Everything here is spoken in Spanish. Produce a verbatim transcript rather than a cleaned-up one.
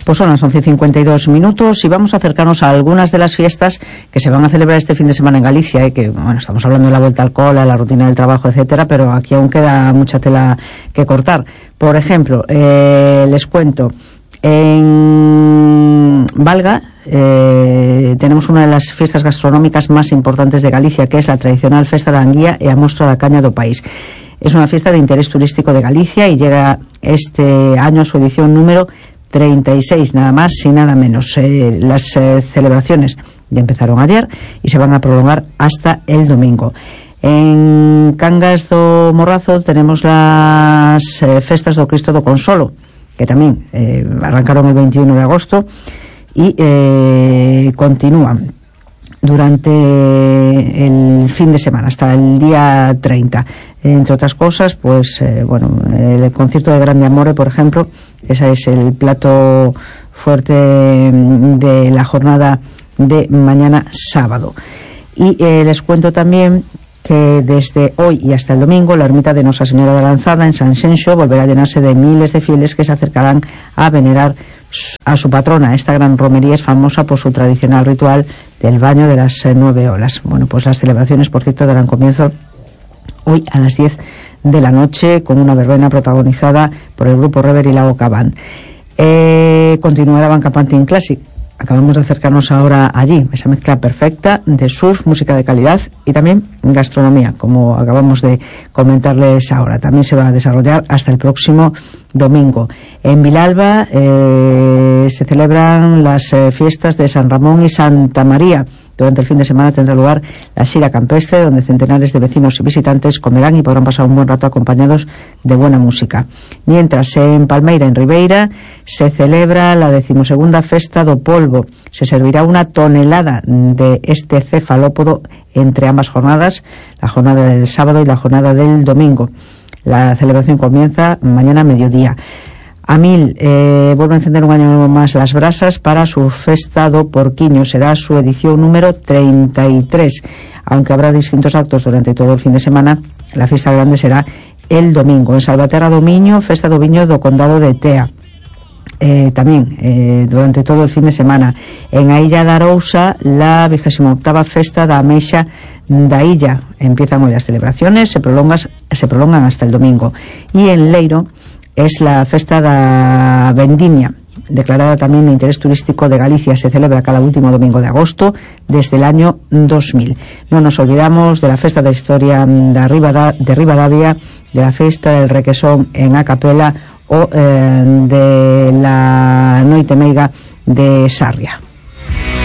Pues son las once y cincuenta y dos minutos y vamos a acercarnos a algunas de las fiestas que se van a celebrar este fin de semana en Galicia, ¿eh? Que, bueno, estamos hablando de la vuelta al cole, la rutina del trabajo, etcétera, pero aquí aún queda mucha tela que cortar. Por ejemplo, eh, les cuento, en Valga eh, tenemos una de las fiestas gastronómicas más importantes de Galicia, que es la tradicional Festa da Anguía e a Mostra da Caña do país. Es una fiesta de interés turístico de Galicia y llega este año a su edición número treinta y seis, nada más y nada menos. Eh, las eh, celebraciones ya empezaron ayer y se van a prolongar hasta el domingo. En Cangas do Morrazo tenemos las eh, festas do Cristo do Consolo, que también eh, arrancaron el veintiuno de agosto y eh, continúan durante el fin de semana hasta el día treinta. Entre otras cosas, pues eh, bueno, el concierto de Grande Amore, por ejemplo, ese es el plato fuerte de la jornada de mañana sábado. Y eh, les cuento también que desde hoy y hasta el domingo la ermita de Nosa Señora de Lanzada en San Xenxo volverá a llenarse de miles de fieles que se acercarán a venerar a su patrona. Esta gran romería es famosa por su tradicional ritual del baño de las eh, nueve olas. Bueno, pues las celebraciones, por cierto, darán comienzo hoy a las diez de la noche con una verbena protagonizada por el grupo Rever y la Oca Band. Eh, continuará Banca Pantin Classic. Acabamos de acercarnos ahora allí, esa mezcla perfecta de surf, música de calidad y también gastronomía, como acabamos de comentarles ahora. También se va a desarrollar hasta el próximo domingo. En Vilalba eh, se celebran las eh, fiestas de San Ramón y Santa María. Durante el fin de semana tendrá lugar la Xira Campestre, donde centenares de vecinos y visitantes comerán y podrán pasar un buen rato acompañados de buena música. Mientras, en Palmeira, en Ribeira, se celebra la decimosegunda Festa do Polvo. Se servirá una tonelada de este cefalópodo entre ambas jornadas, la jornada del sábado y la jornada del domingo. La celebración comienza mañana a mediodía. Amil eh, vuelve a encender un año más las brasas para su Festa do Porquiño. Será su edición número treinta y tres. Aunque habrá distintos actos durante todo el fin de semana, la fiesta grande será el domingo. En Salvaterra do Miño, Festa do Viño do Condado de Tea. Eh, también eh, durante todo el fin de semana. En a Illa da Arousa, la vigésima octava Festa da Ameixa da Illa. Empiezan hoy las celebraciones, se prolongan, se prolongan hasta el domingo. Y en Leiro es la Festa da Vendimia, declarada también de interés turístico de Galicia. Se celebra cada último domingo de agosto desde el año dos mil. No nos olvidamos de la Festa de Historia de Ribada, de Ribadavia, de la Festa del Requesón en A Capela o eh, de la Noite Meiga de Sarria.